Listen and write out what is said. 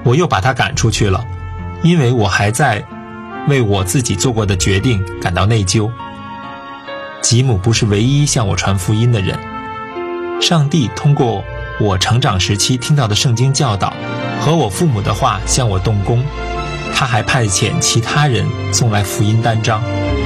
我又把他赶出去了，因为我还在为我自己做过的决定感到内疚。吉姆不是唯一向我传福音的人，上帝通过我成长时期听到的圣经教导和我父母的话向我动工，他还派遣其他人送来福音单张。